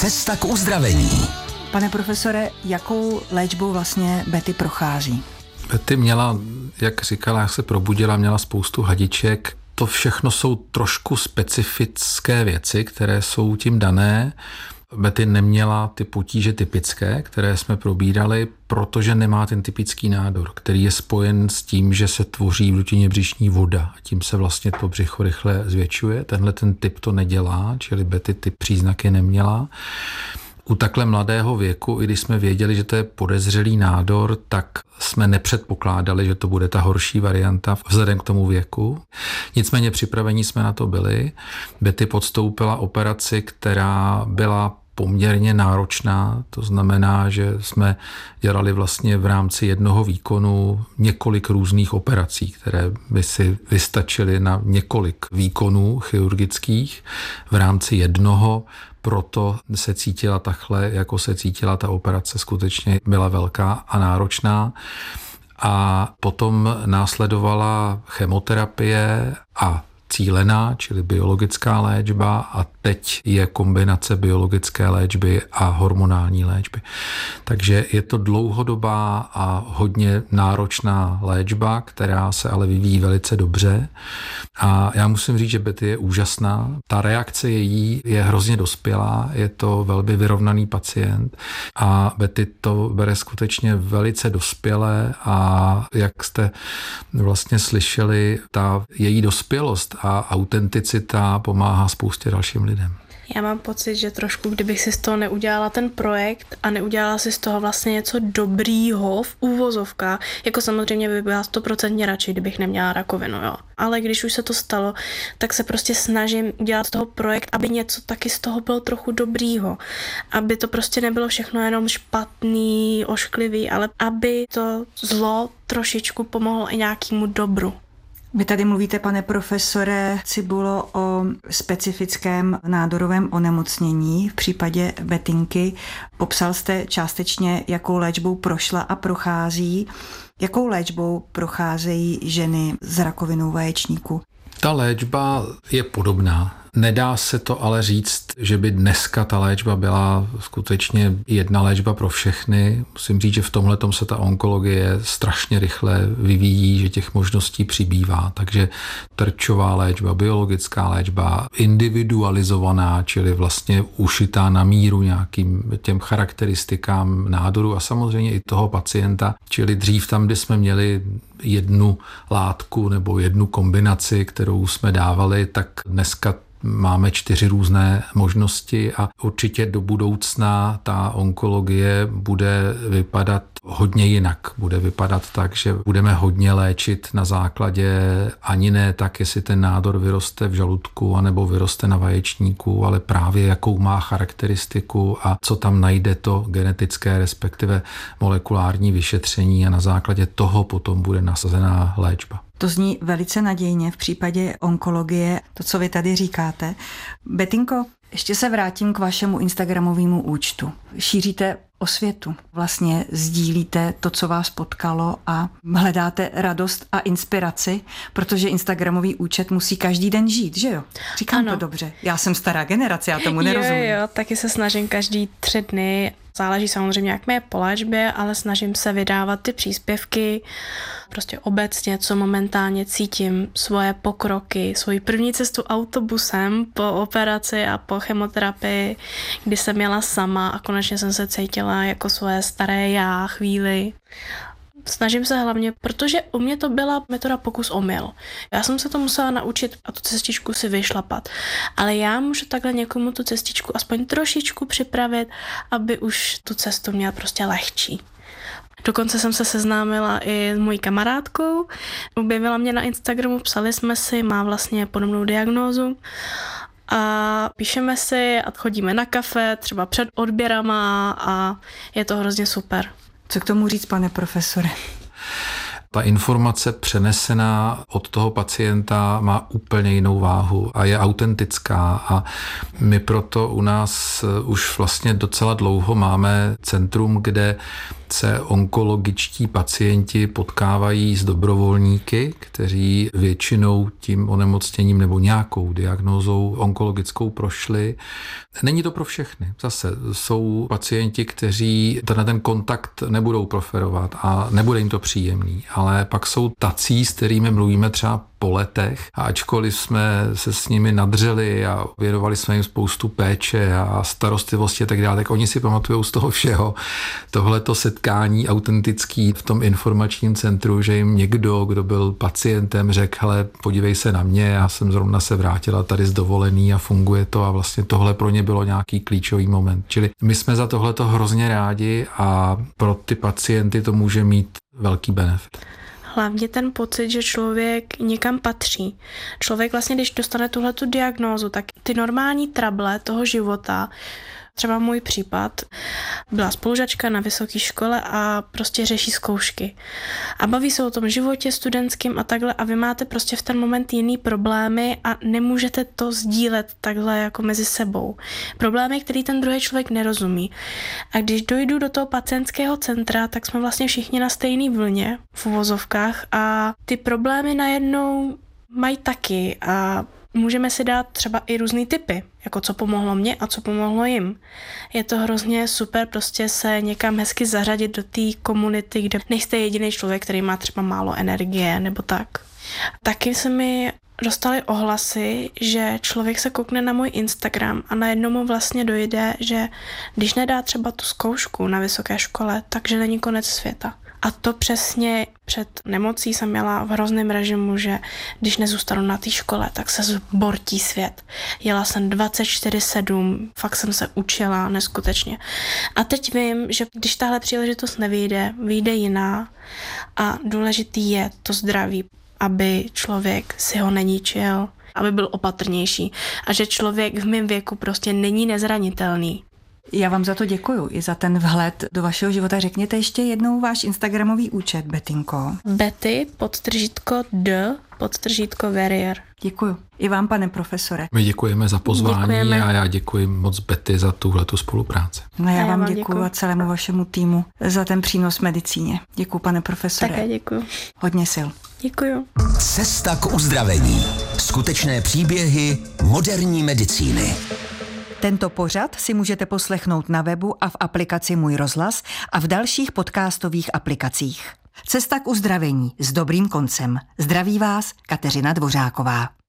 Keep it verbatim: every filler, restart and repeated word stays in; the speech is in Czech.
Cesta k uzdravení. Pane profesore, jakou léčbou vlastně Betty prochází? Betty měla, jak říkala, jak se probudila, měla spoustu hadiček. To všechno jsou trošku specifické věci, které jsou tím dané. Betty neměla ty potíže typické, které jsme probírali, protože nemá ten typický nádor, který je spojen s tím, že se tvoří v dutině břišní voda a tím se vlastně to břicho rychle zvětšuje. Tenhle ten typ to nedělá, čili Betty ty příznaky neměla. U takhle mladého věku, i když jsme věděli, že to je podezřelý nádor, tak jsme nepředpokládali, že to bude ta horší varianta vzhledem k tomu věku. Nicméně připravení jsme na to byli. Betty podstoupila operaci, která byla poměrně náročná, to znamená, že jsme dělali vlastně v rámci jednoho výkonu několik různých operací, které by si vystačily na několik výkonů chirurgických v rámci jednoho. Proto se cítila takhle, jako se cítila ta operace, skutečně byla velká a náročná. A potom následovala chemoterapie a cílená, čili biologická léčba, a teď je kombinace biologické léčby a hormonální léčby. Takže je to dlouhodobá a hodně náročná léčba, která se ale vyvíjí velice dobře. A já musím říct, že Betty je úžasná. Ta reakce její je hrozně dospělá, je to velmi vyrovnaný pacient a Betty to bere skutečně velice dospělé a jak jste vlastně slyšeli, ta její dospělost a autenticita pomáhá spoustě dalším lidem. Já mám pocit, že trošku, kdybych si z toho neudělala ten projekt a neudělala si z toho vlastně něco dobrýho v úvozovkách, jako samozřejmě by byla stoprocentně radši, kdybych neměla rakovinu, jo. Ale když už se to stalo, tak se prostě snažím udělat z toho projekt, aby něco taky z toho bylo trochu dobrýho. Aby to prostě nebylo všechno jenom špatný, ošklivý, ale aby to zlo trošičku pomohlo i nějakému dobru. Vy tady mluvíte, pane profesore Cibulo, o specifickém nádorovém onemocnění v případě Bettinky. Popsal jste částečně, jakou léčbou prošla a prochází. Jakou léčbou procházejí ženy s rakovinou vaječníku? Ta léčba je podobná. Nedá se to ale říct, že by dneska ta léčba byla skutečně jedna léčba pro všechny. Musím říct, že v tomhletom se ta onkologie strašně rychle vyvíjí, že těch možností přibývá. Takže terčová léčba, biologická léčba, individualizovaná, čili vlastně ušitá na míru nějakým těm charakteristikám nádoru a samozřejmě i toho pacienta. Čili dřív tam, kde jsme měli jednu látku nebo jednu kombinaci, kterou jsme dávali, tak dneska máme čtyři různé možnosti a určitě do budoucna ta onkologie bude vypadat hodně jinak. Bude vypadat tak, že budeme hodně léčit na základě ani ne tak, jestli ten nádor vyroste v žaludku anebo vyroste na vaječníku, ale právě jakou má charakteristiku a co tam najde to genetické, respektive molekulární vyšetření a na základě toho potom bude nasazená léčba. To zní velice nadějně v případě onkologie, to, co vy tady říkáte. Bettinko, ještě se vrátím k vašemu instagramovému účtu. Šíříte osvětu, vlastně sdílíte to, co vás potkalo a hledáte radost a inspiraci, protože instagramový účet musí každý den žít, že jo? Říkám ano. To dobře. Já jsem stará generace, já tomu nerozumím. Jo, jo, taky se snažím každý tři dny. Záleží samozřejmě, jak mi je po léčbě, ale snažím se vydávat ty příspěvky, prostě obecně, co momentálně cítím, svoje pokroky, svoji první cestu autobusem po operaci a po chemoterapii, kdy jsem jela sama a konečně jsem se cítila jako svoje staré já chvíli. Snažím se hlavně, protože u mě to byla metoda pokus omyl. Já jsem se to musela naučit a tu cestičku si vyšlapat. Ale já můžu takhle někomu tu cestičku aspoň trošičku připravit, aby už tu cestu měl prostě lehčí. Dokonce jsem se seznámila i s mojí kamarádkou. Objevila mě na Instagramu, psali jsme si, má vlastně podobnou diagnózu. A píšeme si a chodíme na kafe, třeba před odběrama a je to hrozně super. Co k tomu říct, pane profesore? Ta informace přenesená od toho pacienta má úplně jinou váhu a je autentická a my proto u nás už vlastně docela dlouho máme centrum, kde se onkologičtí pacienti potkávají s dobrovolníky, kteří většinou tím onemocněním nebo nějakou diagnózou onkologickou prošli. Není to pro všechny. Zase jsou pacienti, kteří na ten kontakt nebudou preferovat a nebude jim to příjemný, ale pak jsou tací, s kterými mluvíme třeba po letech a ačkoliv jsme se s nimi nadřeli a věnovali jsme jim spoustu péče a starostlivosti a tak dále, tak oni si pamatujou z toho všeho tohleto setkání autentický v tom informačním centru, že jim někdo, kdo byl pacientem, řekl, hele, podívej se na mě, já jsem zrovna se vrátila tady z dovolený a funguje to a vlastně tohle pro ně bylo nějaký klíčový moment. Čili my jsme za tohleto hrozně rádi a pro ty pacienty to může mít velký benefit. Hlavně ten pocit, že člověk někam patří. Člověk vlastně, když dostane tuhletu diagnózu, tak ty normální trable toho života, třeba můj případ, byla spolužačka na vysoké škole a prostě řeší zkoušky. A baví se o tom životě studentským a takhle a vy máte prostě v ten moment jiný problémy a nemůžete to sdílet takhle jako mezi sebou. Problémy, který ten druhý člověk nerozumí. A když dojdu do toho pacientského centra, tak jsme vlastně všichni na stejné vlně v uvozovkách a ty problémy najednou mají taky a můžeme si dát třeba i různý tipy, jako co pomohlo mně a co pomohlo jim. Je to hrozně super prostě se někam hezky zařadit do té komunity, kde nejste jediný člověk, který má třeba málo energie nebo tak. Taky se mi dostaly ohlasy, že člověk se koukne na můj Instagram a najednou mu vlastně dojde, že když nedá třeba tu zkoušku na vysoké škole, takže není konec světa. A to přesně před nemocí jsem měla v hrozném režimu, že když nezůstanu na té škole, tak se zbortí svět. Jela jsem dvacet čtyři sedm, fakt jsem se učila neskutečně. A teď vím, že když tahle příležitost nevyjde, vyjde jiná a důležitý je to zdraví, aby člověk si ho neníčil, aby byl opatrnější a že člověk v mém věku prostě není nezranitelný. Já vám za to děkuju, i za ten vhled do vašeho života. Řekněte ještě jednou váš instagramový účet, Betinko. Betty, podtržítko D, podtržítko Verrier. Děkuju. I vám, pane profesore. My děkujeme za pozvání Děkujeme. A já děkuji moc Betty za tuhletu spolupráci. No já, A já vám vám děkuju děkuju. a celému vašemu týmu za ten přínos medicíně. Děkuju, pane profesore. Také děkuju. Hodně sil. Děkuju. Cesta k uzdravení. Skutečné příběhy moderní medicíny. Tento pořad si můžete poslechnout na webu a v aplikaci Můj rozhlas a v dalších podcastových aplikacích. Cesta k uzdravení s dobrým koncem. Zdraví vás Kateřina Dvořáková.